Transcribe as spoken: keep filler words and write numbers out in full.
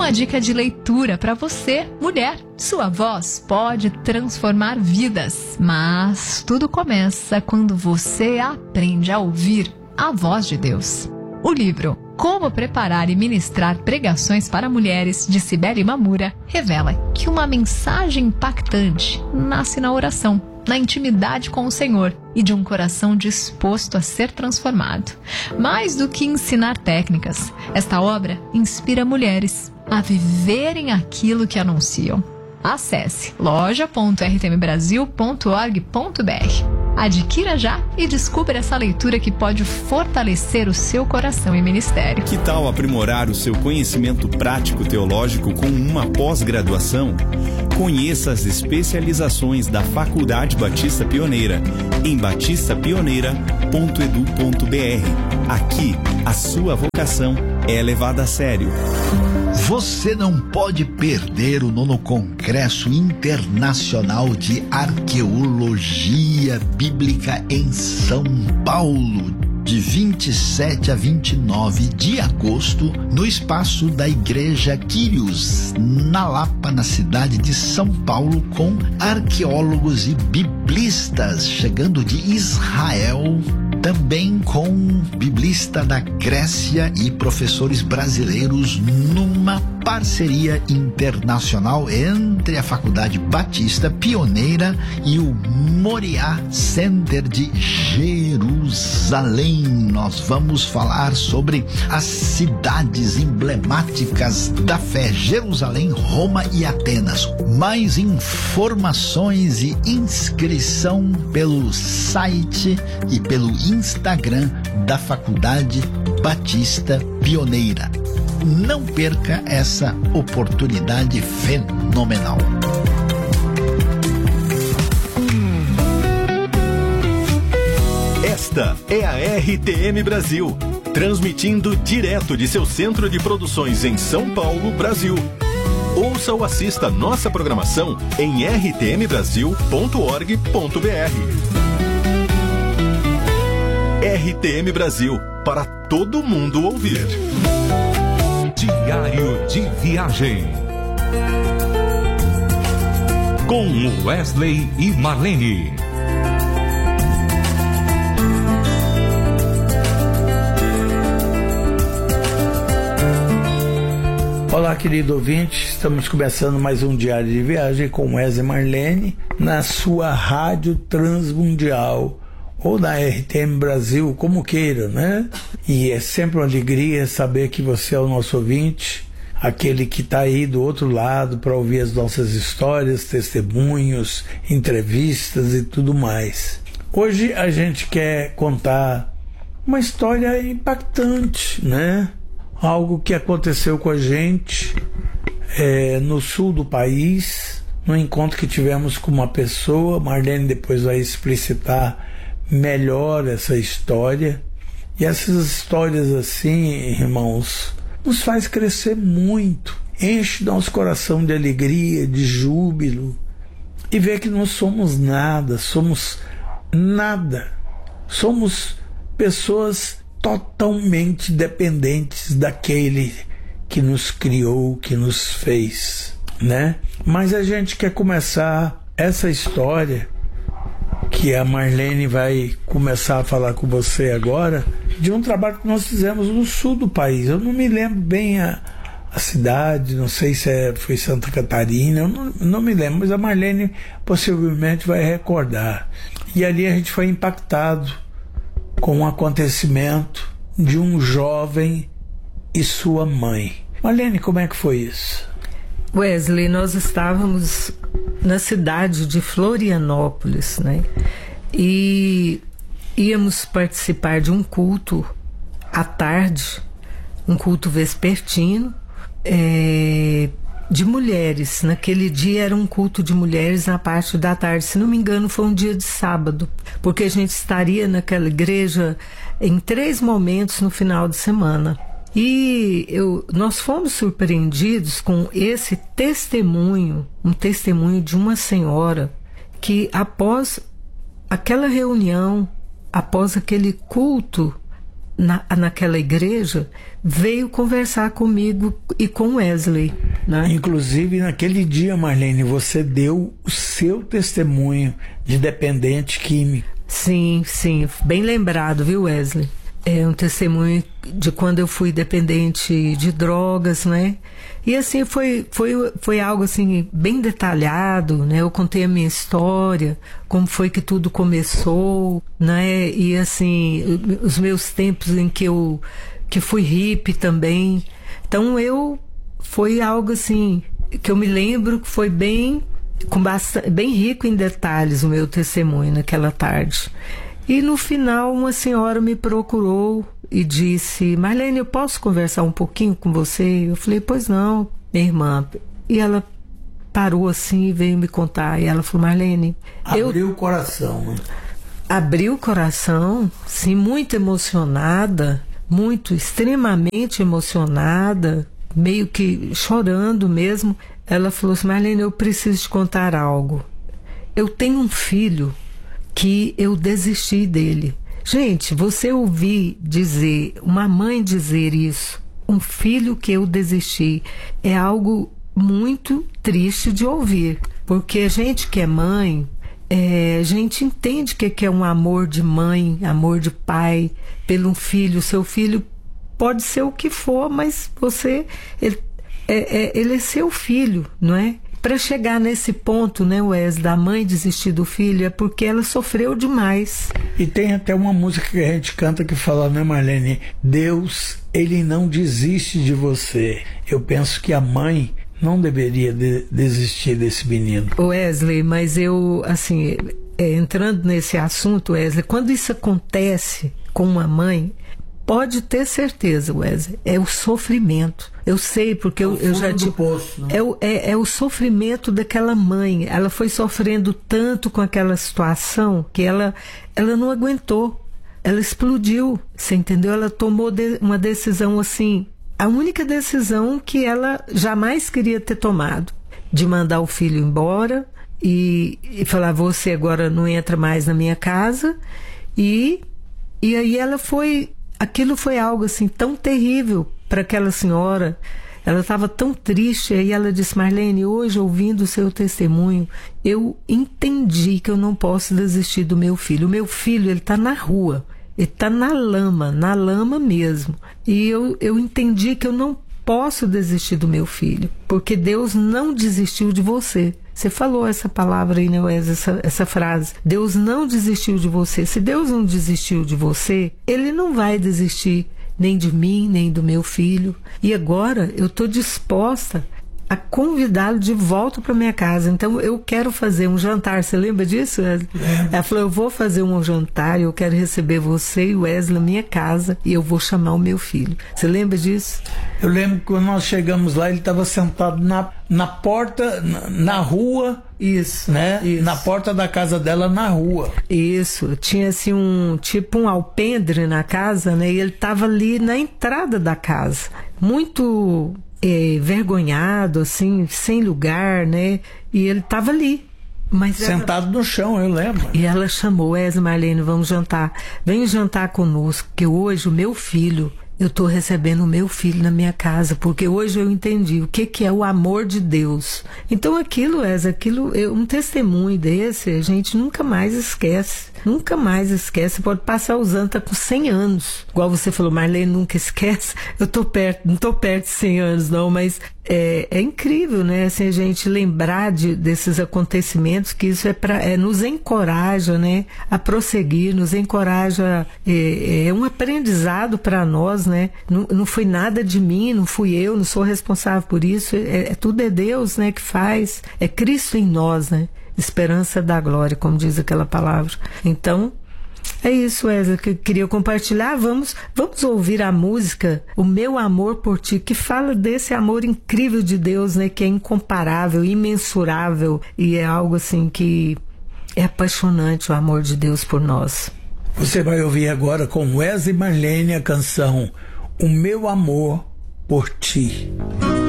uma dica de leitura para você, mulher. Sua voz pode transformar vidas, mas tudo começa quando você aprende a ouvir a voz de Deus. O livro Como Preparar e Ministrar Pregações para Mulheres, de Cibele Mamura, revela que uma mensagem impactante nasce na oração, na intimidade com o Senhor e de um coração disposto a ser transformado. Mais do que ensinar técnicas, esta obra inspira mulheres a viverem aquilo que anunciam. Acesse loja ponto r t m brasil ponto org ponto b r. Adquira já e descubra essa leitura que pode fortalecer o seu coração e ministério. Que tal aprimorar o seu conhecimento prático teológico com uma pós-graduação? Conheça as especializações da Faculdade Batista Pioneira em batista pioneira ponto e d u ponto b r. Aqui, a sua vocação é levada a sério. Você não pode perder o nono Congresso Internacional de Arqueologia Bíblica em São Paulo, de vinte e sete a vinte e nove de agosto, no espaço da Igreja Quírios, na Lapa, na cidade de São Paulo, com arqueólogos e biblistas chegando de Israel, também com biblista da Grécia e professores brasileiros, numa parceria internacional entre a Faculdade Batista Pioneira e o Moriá Center de Jerusalém. Nós vamos falar sobre as cidades emblemáticas da fé: Jerusalém, Roma e Atenas. Mais informações e inscrição pelo site e pelo Instagram da Faculdade Batista Pioneira. Não perca essa oportunidade fenomenal. Esta é a R T M Brasil, transmitindo direto de seu centro de produções em São Paulo, Brasil. Ouça ou assista nossa programação em r t m brasil ponto org ponto b r. R T M Brasil, para todo mundo ouvir. Diário de Viagem, com Wesley e Marlene. Olá, querido ouvinte, estamos começando mais um Diário de Viagem com Wesley e Marlene, na sua Rádio Transmundial, ou na R T M Brasil, como queira, né? E é sempre uma alegria saber que você é o nosso ouvinte, aquele que está aí do outro lado para ouvir as nossas histórias, testemunhos, entrevistas e tudo mais. Hoje a gente quer contar uma história impactante, né? Algo que aconteceu com a gente é, no sul do país, no encontro que tivemos com uma pessoa. Marlene depois vai explicitar melhor essa história. E essas histórias assim, irmãos, nos faz crescer muito, enche nosso coração de alegria, de júbilo, e ver que não somos nada, somos nada, somos pessoas totalmente dependentes daquele que nos criou, que nos fez, né? Mas a gente quer começar essa história que a Marlene vai começar a falar com você agora, de um trabalho que nós fizemos no sul do país. Eu não me lembro bem a, a cidade, não sei se é, foi Santa Catarina, eu não, não me lembro, mas a Marlene possivelmente vai recordar. E ali a gente foi impactado com um acontecimento de um jovem e sua mãe. Marlene, como é que foi isso? Wesley, nós estávamos na cidade de Florianópolis, né? E íamos participar de um culto à tarde, um culto vespertino, é, de mulheres. Naquele dia era um culto de mulheres na parte da tarde, se não me engano foi um dia de sábado, porque a gente estaria naquela igreja em três momentos no final de semana. E eu, nós fomos surpreendidos com esse testemunho, um testemunho de uma senhora que após aquela reunião, após aquele culto na, naquela igreja, veio conversar comigo e com Wesley, né? Inclusive, naquele dia, Marlene, você deu o seu testemunho de dependente químico. Sim, sim, bem lembrado, viu, Wesley? É um testemunho de quando eu fui dependente de drogas, né? E assim, foi, foi, foi algo assim, bem detalhado, né? Eu contei a minha história, como foi que tudo começou, né? E assim, os meus tempos em que eu que fui hippie também. Então eu, foi algo assim, que eu me lembro que foi bem, com bastante, bem rico em detalhes o meu testemunho naquela tarde. E no final uma senhora me procurou e disse: Marlene, eu posso conversar um pouquinho com você? Eu falei: pois não, minha irmã. E ela parou assim e veio me contar. E ela falou: Marlene, abriu eu... o coração, né? Abriu o coração, sim, muito emocionada, muito, extremamente emocionada, meio que chorando mesmo. Ela falou assim: Marlene, eu preciso te contar algo. Eu tenho um filho que eu desisti dele. Gente, você ouvir dizer, uma mãe dizer isso, um filho que eu desisti, é algo muito triste de ouvir, porque a gente que é mãe, é, a gente entende que, que é um amor de mãe, amor de pai pelo filho. Seu filho pode ser o que for, mas você, ele é, é, ele é seu filho, não é? Para chegar nesse ponto, né, Wes, da mãe desistir do filho, é porque ela sofreu demais. E tem até uma música que a gente canta que fala, né, Marlene? Deus, ele não desiste de você. Eu penso que a mãe não deveria de- desistir desse menino. Wesley, mas eu, assim, é, entrando nesse assunto, Wesley, quando isso acontece com uma mãe, pode ter certeza, Wesley, é o sofrimento. Eu sei, porque eu, eu já tive. Poço, né? é, o, é, é o sofrimento daquela mãe. Ela foi sofrendo tanto com aquela situação que ela, ela não aguentou. Ela explodiu, você entendeu? Ela tomou de, uma decisão assim, a única decisão que ela jamais queria ter tomado, de mandar o filho embora e, e falar: você agora não entra mais na minha casa. E, e aí ela foi... Aquilo foi algo assim tão terrível para aquela senhora. Ela estava tão triste. E ela disse: Marlene, hoje, ouvindo o seu testemunho, eu entendi que eu não posso desistir do meu filho. O meu filho, ele está na rua, ele está na lama, na lama mesmo. E eu, eu entendi que eu não posso desistir do meu filho, porque Deus não desistiu de você. Você falou essa palavra aí, né, Wes, essa, essa frase. Deus não desistiu de você. Se Deus não desistiu de você, Ele não vai desistir nem de mim, nem do meu filho. E agora eu estou disposta a convidá-lo de volta para minha casa. Então eu quero fazer um jantar. Você lembra disso, Wesley? É. Ela falou: eu vou fazer um jantar, eu quero receber você e o Wesley na minha casa e eu vou chamar o meu filho. Você lembra disso? Eu lembro que quando nós chegamos lá, ele estava sentado na, na porta, na, na rua. Isso, né? Isso. Na porta da casa dela, na rua. Isso. Tinha assim um tipo um alpendre na casa, né? E ele estava ali na entrada da casa, muito é, vergonhado, assim, sem lugar, né? E ele estava ali. Mas sentado ela... no chão, eu lembro. E ela chamou: Wesley, Marlene, vamos jantar. Vem jantar conosco, que hoje o meu filho, eu estou recebendo o meu filho na minha casa, porque hoje eu entendi o que, que é o amor de Deus. Então aquilo, Wesley, aquilo, eu, um testemunho desse, a gente nunca mais esquece. Nunca mais esquece. Pode passar usando, tá com cem anos. Igual você falou, Marlene nunca esquece. Eu tô perto, não tô perto de cem anos não, mas é, é incrível, né? Assim, a gente lembrar de, desses acontecimentos, que isso é pra, é, nos encoraja, né? A prosseguir, nos encoraja, é, é um aprendizado para nós, né? Não, não foi nada de mim, não fui eu, não sou responsável por isso. É, é, tudo é Deus, né, que faz. É Cristo em nós, né? Esperança da glória, como diz aquela palavra. Então, é isso, Wesley, que eu queria compartilhar. Vamos, vamos ouvir a música O Meu Amor por Ti, que fala desse amor incrível de Deus, né, que é incomparável, imensurável, e é algo assim que é apaixonante, o amor de Deus por nós. Você vai ouvir agora com Wesley e Marlene a canção O Meu Amor por Ti.